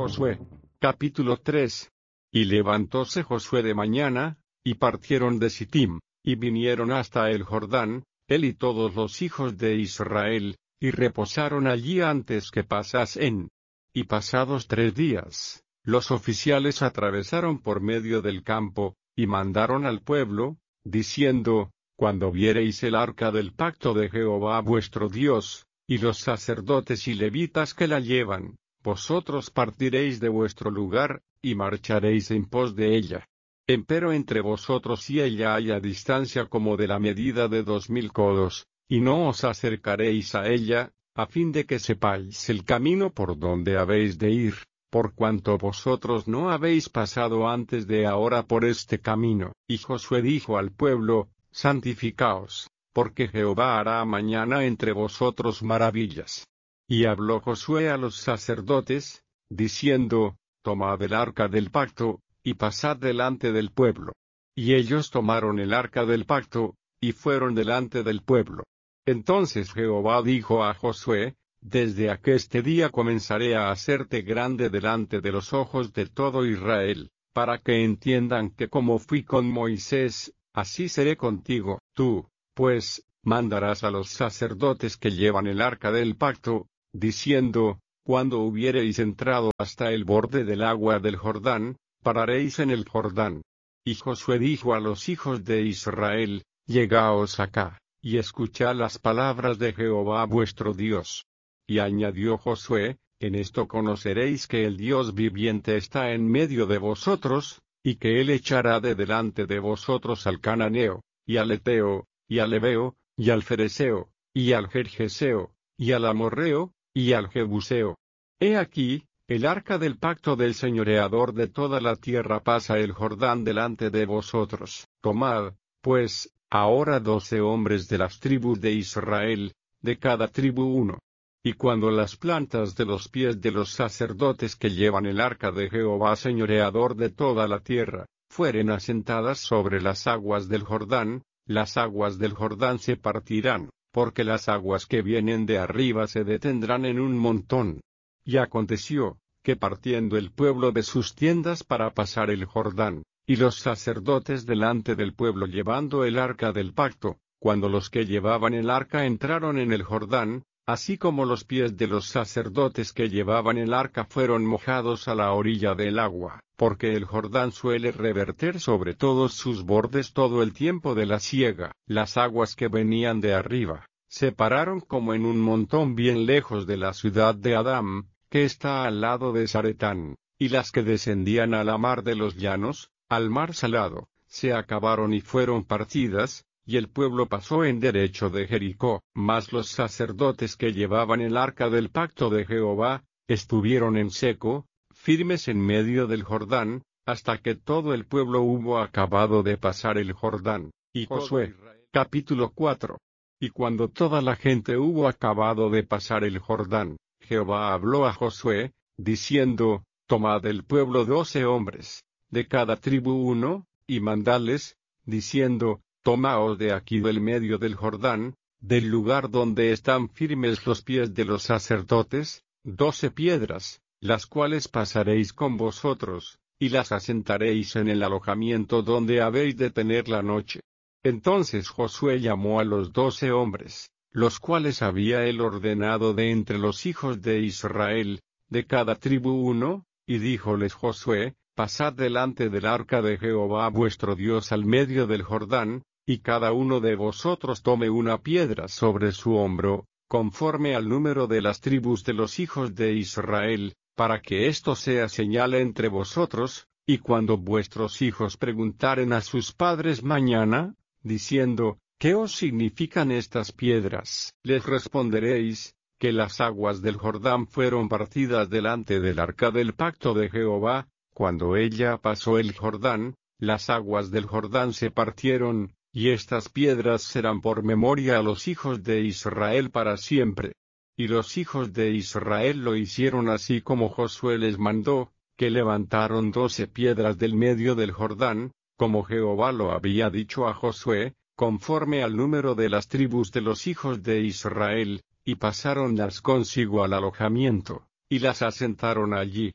Josué. Capítulo 3. Y levantóse Josué de mañana, y partieron de Sittim, y vinieron hasta el Jordán, él y todos los hijos de Israel, y reposaron allí antes que pasasen. Y pasados 3 días, los oficiales atravesaron por medio del campo, y mandaron al pueblo, diciendo: Cuando viereis el arca del pacto de Jehová vuestro Dios, y los sacerdotes y levitas que la llevan, vosotros partiréis de vuestro lugar, y marcharéis en pos de ella. Empero entre vosotros y ella haya distancia como de la medida de 2000 codos, y no os acercaréis a ella, a fin de que sepáis el camino por donde habéis de ir, por cuanto vosotros no habéis pasado antes de ahora por este camino. Y Josué dijo al pueblo: Santificaos, porque Jehová hará mañana entre vosotros maravillas. Y habló Josué a los sacerdotes, diciendo: Tomad el arca del pacto, y pasad delante del pueblo. Y ellos tomaron el arca del pacto, y fueron delante del pueblo. Entonces Jehová dijo a Josué: Desde aqueste día comenzaré a hacerte grande delante de los ojos de todo Israel, para que entiendan que como fui con Moisés, así seré contigo. Tú, pues, mandarás a los sacerdotes que llevan el arca del pacto, diciendo: Cuando hubiereis entrado hasta el borde del agua del Jordán, pararéis en el Jordán. Y Josué dijo a los hijos de Israel: Llegaos acá, y escuchad las palabras de Jehová vuestro Dios. Y añadió Josué: En esto conoceréis que el Dios viviente está en medio de vosotros, y que él echará de delante de vosotros al cananeo, y al heteo, y al heveo, y al fereceo, y al gergeseo, y al amorreo, y al jebuseo. He aquí, el arca del pacto del señoreador de toda la tierra pasa el Jordán delante de vosotros. Tomad, pues, ahora 12 hombres de las tribus de Israel, de cada tribu uno. Y cuando las plantas de los pies de los sacerdotes que llevan el arca de Jehová señoreador de toda la tierra, fueren asentadas sobre las aguas del Jordán, las aguas del Jordán se partirán, porque las aguas que vienen de arriba se detendrán en un montón. Y aconteció, que partiendo el pueblo de sus tiendas para pasar el Jordán, y los sacerdotes delante del pueblo llevando el arca del pacto, cuando los que llevaban el arca entraron en el Jordán, así como los pies de los sacerdotes que llevaban el arca fueron mojados a la orilla del agua, porque el Jordán suele reverter sobre todos sus bordes todo el tiempo de la siega. Las aguas que venían de arriba se pararon como en un montón bien lejos de la ciudad de Adam, que está al lado de Zaretán, y las que descendían a la mar de los llanos, al mar salado, se acabaron y fueron partidas, y el pueblo pasó en derecho de Jericó. Mas los sacerdotes que llevaban el arca del pacto de Jehová, estuvieron en seco, firmes en medio del Jordán, hasta que todo el pueblo hubo acabado de pasar el Jordán. Y Josué, capítulo 4. Y cuando toda la gente hubo acabado de pasar el Jordán, Jehová habló a Josué, diciendo: Tomad del pueblo 12 hombres, de cada tribu uno, y mandadles, diciendo: Tomaos de aquí del medio del Jordán, del lugar donde están firmes los pies de los sacerdotes, 12 piedras, las cuales pasaréis con vosotros, y las asentaréis en el alojamiento donde habéis de tener la noche. Entonces Josué llamó a los 12 hombres, los cuales había él ordenado de entre los hijos de Israel, de cada tribu uno, y díjoles Josué: Pasad delante del arca de Jehová vuestro Dios al medio del Jordán, y cada uno de vosotros tome una piedra sobre su hombro, conforme al número de las tribus de los hijos de Israel, para que esto sea señal entre vosotros, y cuando vuestros hijos preguntaren a sus padres mañana, diciendo: ¿Qué os significan estas piedras? Les responderéis: que las aguas del Jordán fueron partidas delante del arca del pacto de Jehová. Cuando ella pasó el Jordán, las aguas del Jordán se partieron, y estas piedras serán por memoria a los hijos de Israel para siempre. Y los hijos de Israel lo hicieron así como Josué les mandó, que levantaron 12 piedras del medio del Jordán, como Jehová lo había dicho a Josué, conforme al número de las tribus de los hijos de Israel, y pasáronlas consigo al alojamiento, y las asentaron allí.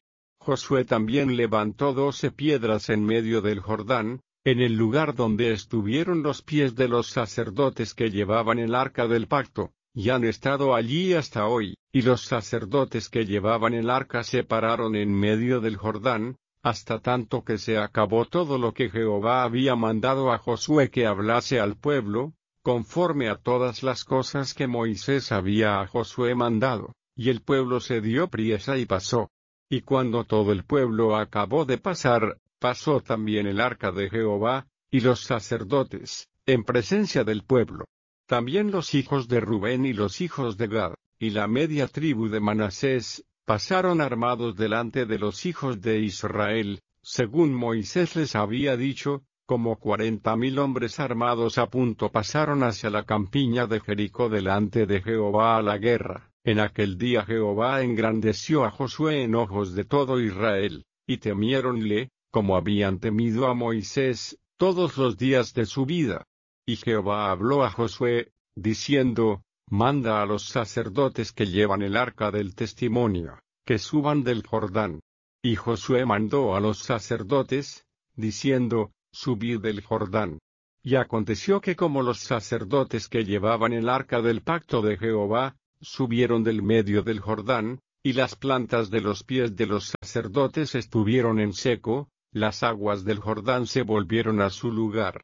Josué también levantó 12 piedras en medio del Jordán, en el lugar donde estuvieron los pies de los sacerdotes que llevaban el arca del pacto, y han estado allí hasta hoy, y los sacerdotes que llevaban el arca se pararon en medio del Jordán, hasta tanto que se acabó todo lo que Jehová había mandado a Josué que hablase al pueblo, conforme a todas las cosas que Moisés había a Josué mandado, y el pueblo se dio priesa y pasó. Y cuando todo el pueblo acabó de pasar, pasó también el arca de Jehová, y los sacerdotes, en presencia del pueblo. También los hijos de Rubén y los hijos de Gad, y la media tribu de Manasés, pasaron armados delante de los hijos de Israel, según Moisés les había dicho, como 40,000 hombres armados a punto pasaron hacia la campiña de Jericó delante de Jehová a la guerra. En aquel día Jehová engrandeció a Josué en ojos de todo Israel, y temiéronle, como habían temido a Moisés, todos los días de su vida. Y Jehová habló a Josué, diciendo, manda a los sacerdotes que llevan el arca del testimonio, que suban del Jordán. Y Josué mandó a los sacerdotes, diciendo, subid del Jordán. Y aconteció que como los sacerdotes que llevaban el arca del pacto de Jehová, subieron del medio del Jordán, y las plantas de los pies de los sacerdotes estuvieron en seco, las aguas del Jordán se volvieron a su lugar,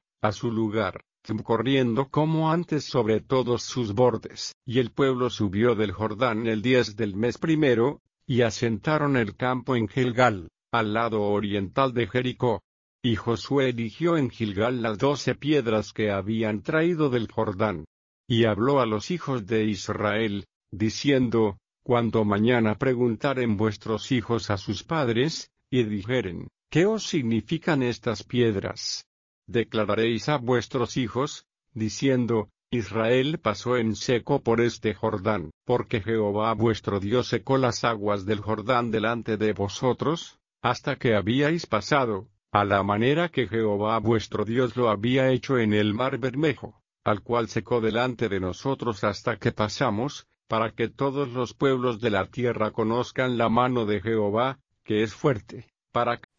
corriendo como antes sobre todos sus bordes. Y el pueblo subió del Jordán el 10 del mes primero, y asentaron el campo en Gilgal, al lado oriental de Jericó. Y Josué eligió en Gilgal las 12 piedras que habían traído del Jordán. Y habló a los hijos de Israel, diciendo, cuando mañana preguntaren vuestros hijos a sus padres, y dijeren, ¿qué os significan estas piedras? Declararéis a vuestros hijos, diciendo, Israel pasó en seco por este Jordán, porque Jehová vuestro Dios secó las aguas del Jordán delante de vosotros, hasta que habíais pasado, a la manera que Jehová vuestro Dios lo había hecho en el mar Bermejo, al cual secó delante de nosotros hasta que pasamos, para que todos los pueblos de la tierra conozcan la mano de Jehová, que es fuerte, para